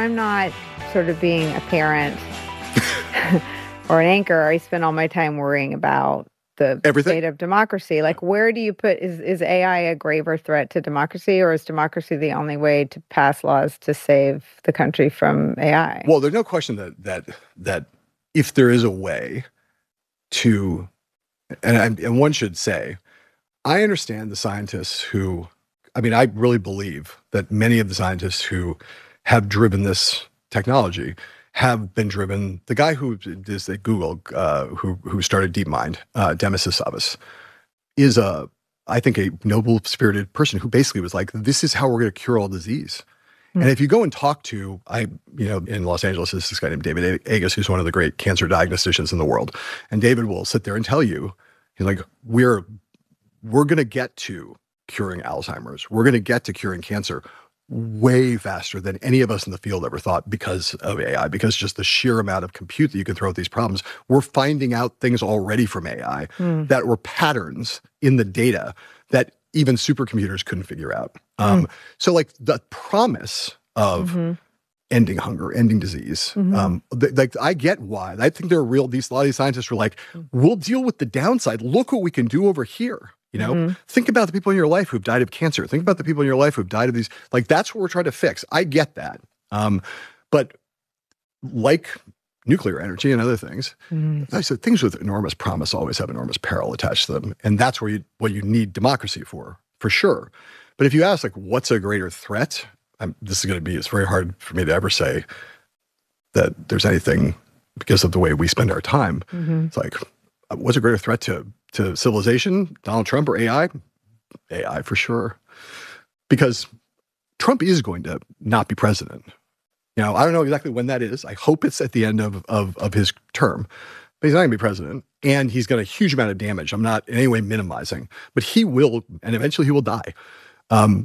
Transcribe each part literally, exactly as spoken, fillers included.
I'm not sort of being a parent or an anchor, I spend all my time worrying about the Everything? state of democracy. Like, where do you put, is, is A I a graver threat to democracy, or is democracy the only way to pass laws to save the country from A I? Well, there's no question that that that if there is a way to, and, I, and one should say, I understand the scientists who, I mean, I really believe that many of the scientists who have driven this technology have been driven. The guy who is at Google, uh, who who started DeepMind, uh, Demis Hassabis, is a, I think, a noble-spirited person who basically was like, "This is how we're going to cure all disease." Mm. And if you go and talk to, I, you know, in Los Angeles, there's this guy named David Agus, who's one of the great cancer diagnosticians in the world, and David will sit there and tell you, he's like, "We're we're going to get to curing Alzheimer's. We're going to get to curing cancer way faster than any of us in the field ever thought because of A I, because just the sheer amount of compute that you can throw at these problems. We're finding out things already from A I mm. that were patterns in the data that even supercomputers couldn't figure out." Um, mm. So like the promise of mm-hmm. ending hunger, ending disease, mm-hmm. um, th- like I get why. I think there are real, these, a lot of these scientists were like, we'll deal with the downside. Look what we can do over here. You know, mm-hmm. think about the people in your life who've died of cancer. Think about the people in your life who've died of these. Like, that's what we're trying to fix. I get that. Um, but like nuclear energy and other things, mm-hmm. I said things with enormous promise always have enormous peril attached to them. And that's where you, what you need democracy for, for sure. But if you ask, like, what's a greater threat? I'm, this is going to be, it's very hard for me to ever say that there's anything because of the way we spend our time. Mm-hmm. It's like, what's a greater threat to to civilization, Donald Trump or A I? A I for sure. Because Trump is going to not be president. You know, I don't know exactly when that is. I hope it's at the end of, of, of his term. But he's not going to be president. And he's got a huge amount of damage. I'm not in any way minimizing. But he will, and eventually he will die. Um,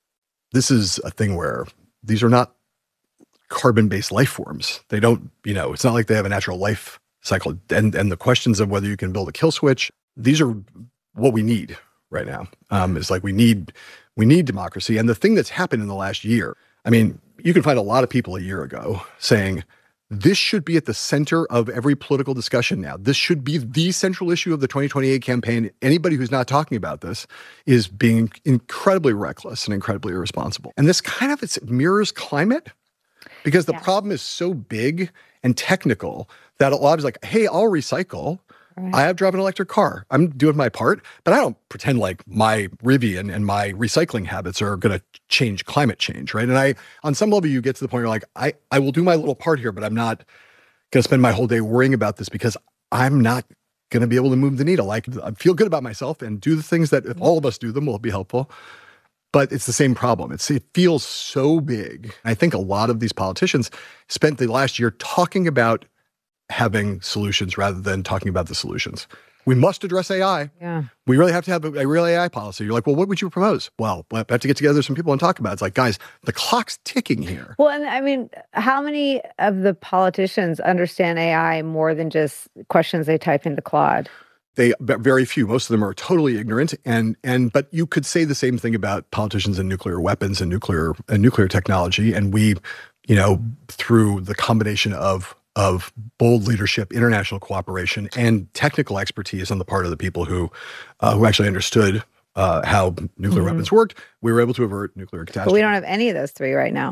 this is a thing where these are not carbon-based life forms. They don't, you know, it's not like they have a natural life cycle. And, and the questions of whether you can build a kill switch, these are what we need right now. Um, it's like we need we need democracy. And the thing that's happened in the last year, I mean, you can find a lot of people a year ago saying, this should be at the center of every political discussion now. This should be the central issue of the twenty twenty-eight campaign. Anybody who's not talking about this is being incredibly reckless and incredibly irresponsible. And this kind of it's, mirrors climate, because the yeah. problem is so big and technical that a lot is like, hey, I'll recycle. Right. I have driven an electric car. I'm doing my part, but I don't pretend like my Rivian and my recycling habits are going to change climate change, right? And I, on some level, you get to the point where you're like, I, I will do my little part here, but I'm not going to spend my whole day worrying about this because I'm not going to be able to move the needle. Like, I feel good about myself and do the things that if all of us do them will be helpful. But it's the same problem. It's, it feels so big. I think a lot of these politicians spent the last year talking about having solutions rather than talking about the solutions. We must address A I. Yeah. We really have to have a, a real A I policy. You're like, well, what would you propose? Well, we have to get together some people and talk about it. It's like, guys, the clock's ticking here. Well, and I mean, how many of the politicians understand A I more than just questions they type into Claude? They very few. Most of them are totally ignorant, and and but you could say the same thing about politicians and nuclear weapons and nuclear and nuclear technology. And we, you know, through the combination of of bold leadership, international cooperation, and technical expertise on the part of the people who uh, who actually understood uh, how nuclear mm-hmm. weapons worked, we were able to avert nuclear catastrophe. But we don't have any of those three right now.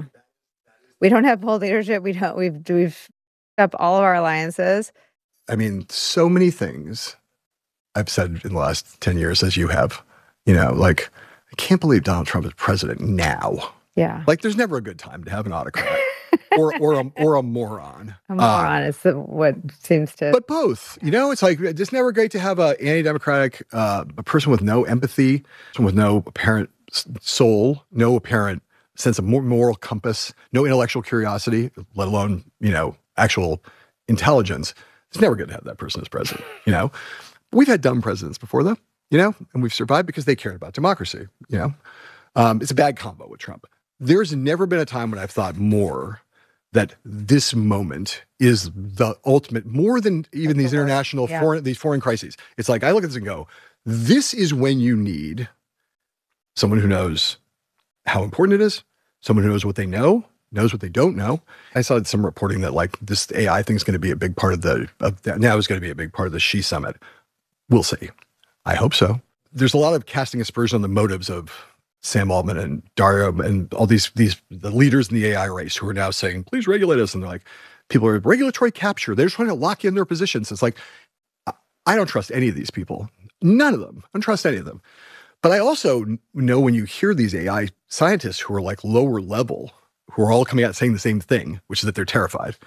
We don't have bold leadership. We don't. We've we've up all of our alliances. I mean, so many things I've said in the last ten years, as you have. You know, like, I can't believe Donald Trump is president now. Yeah. Like, there's never a good time to have an autocrat. or or a, or a moron. A moron uh, is what seems to... But both. You know, it's like, it's never great to have an anti-democratic, uh, a person with no empathy, someone with no apparent soul, no apparent sense of moral compass, no intellectual curiosity, let alone, you know, actual intelligence. It's never good to have that person as president, you know? We've had dumb presidents before, though, you know, and we've survived because they cared about democracy, you know? Um, it's a bad combo with Trump. There's never been a time when I've thought more that this moment is the ultimate, more than even these international yeah. foreign, these foreign crises. It's like, I look at this and go, this is when you need someone who knows how important it is, someone who knows what they know, knows what they don't know. I saw some reporting that like this A I thing is going to be a big part of the, of the now is going to be a big part of the Xi summit. We'll see. I hope so. There's a lot of casting aspersion on the motives of Sam Altman and Dario and all these, these, the leaders in the A I race who are now saying, please regulate us. And they're like, people are regulatory capture. They're trying to lock in their positions. It's like, I don't trust any of these people. None of them. I don't trust any of them. But I also know when you hear these A I scientists who are like lower level, who are all coming out saying the same thing, which is that they're terrified.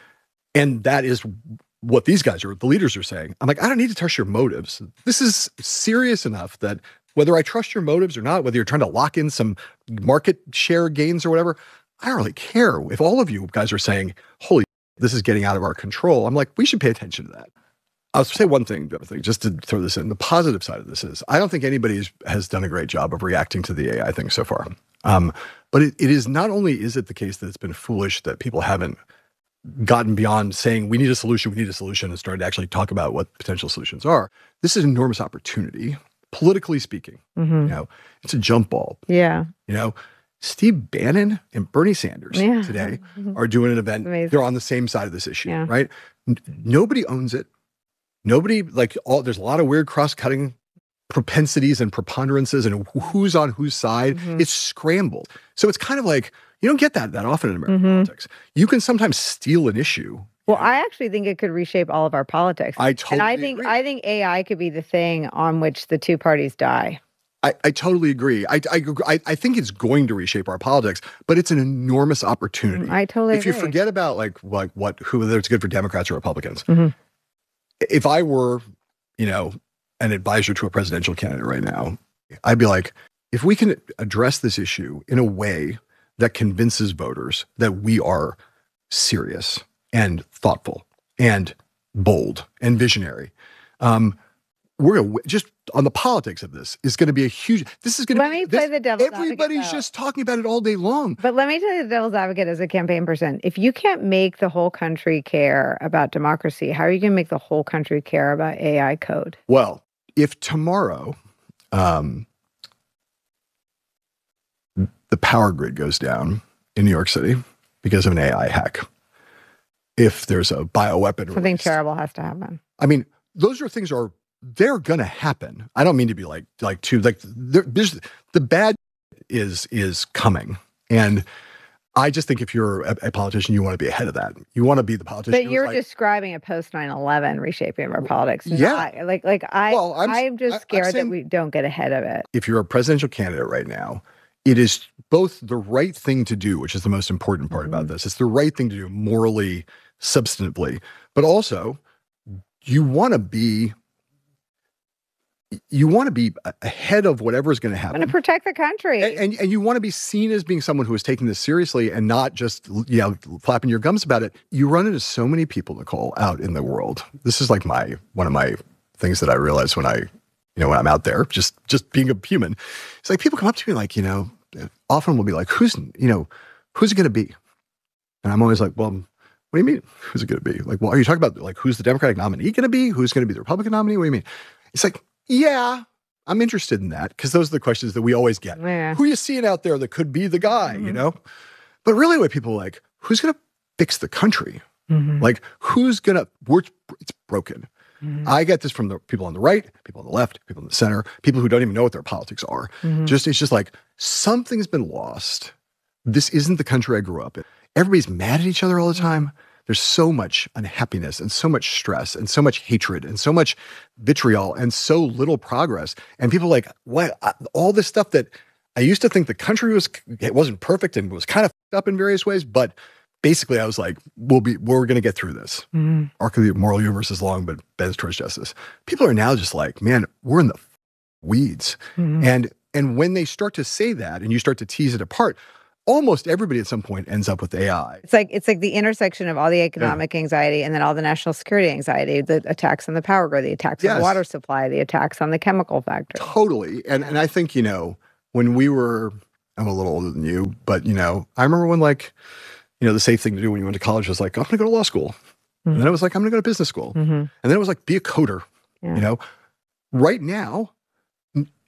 And that is what these guys are, the leaders are saying. I'm like, I don't need to trust your motives. This is serious enough that whether I trust your motives or not, whether you're trying to lock in some market share gains or whatever, I don't really care. If all of you guys are saying, holy, this is getting out of our control, I'm like, we should pay attention to that. I'll say one thing, thing, just to throw this in. The positive side of this is, I don't think anybody has done a great job of reacting to the A I thing so far. Um, but it, it is not only is it the case that it's been foolish that people haven't gotten beyond saying we need a solution, we need a solution, and started to actually talk about what potential solutions are. This is an enormous opportunity, politically speaking. Mm-hmm. You know, it's a jump ball. Yeah. You know, Steve Bannon and Bernie Sanders yeah. today are doing an event. Amazing. They're on the same side of this issue, yeah. right? N- nobody owns it. Nobody, like, all, there's a lot of weird cross-cutting propensities and preponderances and who's on whose side. Mm-hmm. It's scrambled. So it's kind of like, you don't get that that often in American mm-hmm. politics. You can sometimes steal an issue. Well, I actually think it could reshape all of our politics. I totally And I think agree. I think A I could be the thing on which the two parties die. I, I totally agree. I, I I think it's going to reshape our politics, but it's an enormous opportunity. I totally if agree. If you forget about like like what who whether it's good for Democrats or Republicans, mm-hmm. if I were, you know, an advisor to a presidential candidate right now, I'd be like, if we can address this issue in a way that convinces voters that we are serious and thoughtful and bold and visionary, um, we're gonna, just on the politics of this is going to be a huge. This is going to. Let me play this, the devil's Everybody's advocate, just talking about it all day long. But let me tell you the devil's advocate as a campaign person. If you can't make the whole country care about democracy, how are you going to make the whole country care about A I code? Well, if tomorrow, um, the power grid goes down in New York City because of an A I hack, if there's a bioweapon, something released, terrible has to happen. I mean, those are things are. They're gonna happen. I don't mean to be like like too like there's the bad is is coming, and I just think if you're a, a politician, you want to be ahead of that. You want to be the politician. But you're like, describing a post nine eleven reshaping of our politics. Yeah, not, like like I well, I'm, I'm just scared I'm saying, that we don't get ahead of it. If you're a presidential candidate right now, it is both the right thing to do, which is the most important part mm-hmm. about this. It's the right thing to do morally, substantively, but also you want to be. You want to be ahead of whatever is going to happen. Want to protect the country. And, and, and you want to be seen as being someone who is taking this seriously and not just, you know, flapping your gums about it. You run into so many people, Nicole, out in the world. This is like my, one of my things that I realize when I, you know, when I'm out there, just, just being a human. It's like people come up to me like, you know, often will be like, who's, you know, who's it going to be? And I'm always like, well, what do you mean? Who's it going to be? Like, well, are you talking about like, who's the Democratic nominee going to be? Who's going to be the Republican nominee? What do you mean? It's like, yeah, I'm interested in that because those are the questions that we always get. Yeah. Who are you seeing out there that could be the guy, mm-hmm. you know? But really what people are like, who's going to fix the country? Mm-hmm. Like, who's going to, it's broken. Mm-hmm. I get this from the people on the right, people on the left, people in the center, people who don't even know what their politics are. Mm-hmm. Just It's just like, something's been lost. This isn't the country I grew up in. Everybody's mad at each other all the time. There's so much unhappiness and so much stress and so much hatred and so much vitriol and so little progress. And people are like, what? All this stuff that I used to think the country was, it wasn't perfect and was kind of fucked up in various ways. But basically I was like, we'll be, we're going to get through this. Mm-hmm. Arc of the moral universe is long, but bends towards justice. People are now just like, man, we're in the weeds. Mm-hmm. And, and when they start to say that and you start to tease it apart, almost everybody at some point ends up with A I. It's like it's like the intersection of all the economic yeah. anxiety and then all the national security anxiety, the attacks on the power grid, the attacks yes. on the water supply, the attacks on the chemical factory. Totally. And and I think, you know, when we were, I'm a little older than you, but, you know, I remember when like, you know, the safe thing to do when you went to college was like, I'm going to go to law school. Mm-hmm. And then it was like, I'm going to go to business school. Mm-hmm. And then it was like, be a coder, yeah. you know. Right now,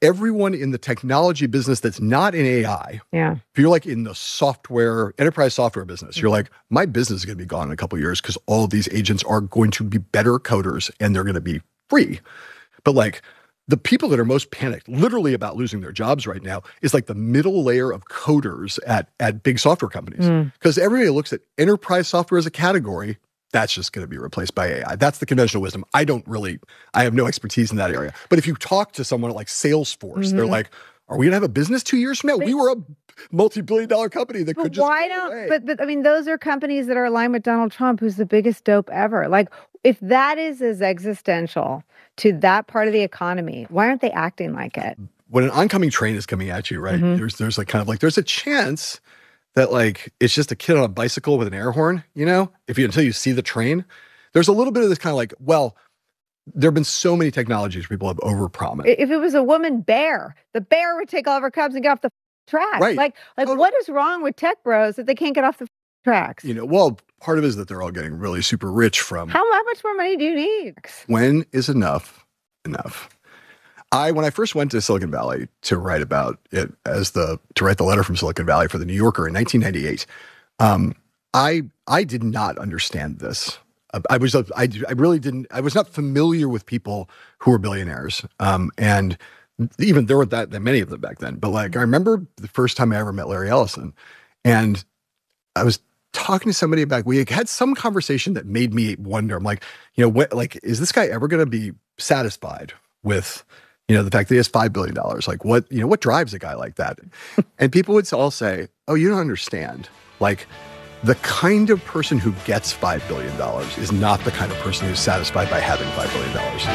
everyone in the technology business that's not in A I, yeah. if you're like in the software, enterprise software business, you're like, my business is going to be gone in a couple of years because all of these agents are going to be better coders and they're going to be free. But like the people that are most panicked literally about losing their jobs right now is like the middle layer of coders at, at big software companies. Because mm. everybody looks at enterprise software as a category. That's just going to be replaced by A I. That's the conventional wisdom. I don't really, I have no expertise in that area. But if you talk to someone like Salesforce, mm-hmm. they're like, are we going to have a business two years from now? But, we were a multi-billion dollar company that could just why don't, away. But, but I mean, those are companies that are aligned with Donald Trump, who's the biggest dope ever. Like, if that is as existential to that part of the economy, why aren't they acting like it? When an oncoming train is coming at you, right, mm-hmm. there's there's like kind of like, there's a chance that like, it's just a kid on a bicycle with an air horn, you know, if you, until you see the train, there's a little bit of this kind of like, well, there have been so many technologies people have overpromised. If it was a woman bear, the bear would take all of her cubs and get off the track. Right. Like, like totally. What is wrong with tech bros that they can't get off the tracks? You know, well, part of it is that they're all getting really super rich from. How, how much more money do you need? When is enough enough? I, when I first went to Silicon Valley to write about it as the, to write the letter from Silicon Valley for the New Yorker in nineteen ninety-eight, um, I, I did not understand this. I was, I, I really didn't, I was not familiar with people who were billionaires. Um, and even there weren't that, that many of them back then, but like, I remember the first time I ever met Larry Ellison, and I was talking to somebody about, we had some conversation that made me wonder, I'm like, you know, what, like, is this guy ever going to be satisfied with, you know, the fact that he has five billion dollars? Like what, you know, what drives a guy like that? And people would all say, oh, you don't understand. Like, the kind of person who gets five billion dollars is not the kind of person who's satisfied by having five billion dollars.